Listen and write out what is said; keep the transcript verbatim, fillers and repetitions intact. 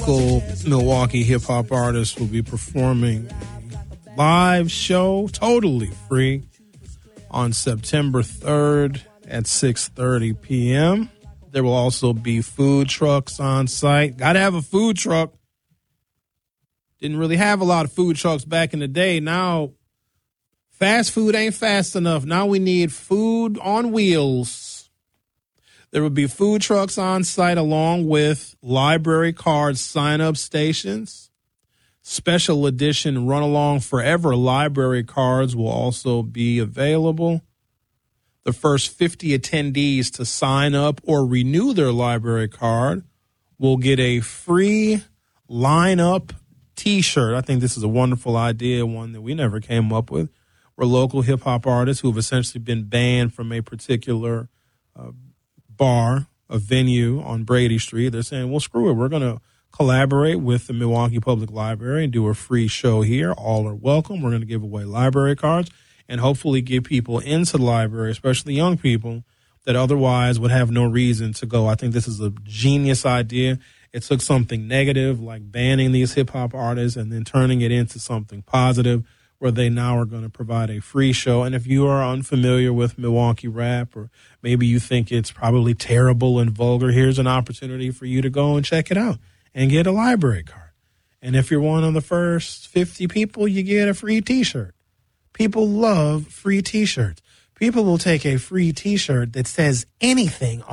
local Milwaukee hip hop artist will be performing a live show, totally free, on September third at six thirty p.m. There will also be food trucks on site. Got to have a food truck. Didn't really have a lot of food trucks back in the day. Now, fast food ain't fast enough. Now we need food on wheels. There will be food trucks on site along with library card sign-up stations. Special edition run-along forever library cards will also be available. The first fifty attendees to sign up or renew their library card will get a free line-up T-shirt. I think this is a wonderful idea, one that we never came up with. We're local hip-hop artists who have essentially been banned from a particular uh, bar, a venue on Brady Street. They're saying, well, screw it. We're going to collaborate with the Milwaukee Public Library and do a free show here. All are welcome. We're going to give away library cards and hopefully get people into the library, especially young people that otherwise would have no reason to go. I think this is a genius idea. It took something negative like banning these hip-hop artists and then turning it into something positive where they now are going to provide a free show. And if you are unfamiliar with Milwaukee rap, or maybe you think it's probably terrible and vulgar, here's an opportunity for you to go and check it out and get a library card. And if you're one of the first fifty people, you get a free T-shirt. People love free T-shirts. People will take a free T-shirt that says anything